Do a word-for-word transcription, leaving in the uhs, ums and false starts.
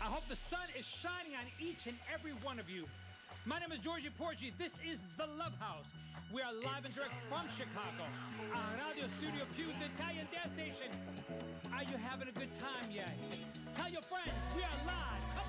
I hope the sun is shining on each and every one of you. My name is Georgie Porgy. This is The Love House. We are live and direct from Chicago on Radio Studio Pew, the Italian dance station. Are you having a good time yet? Tell your friends we are live. Come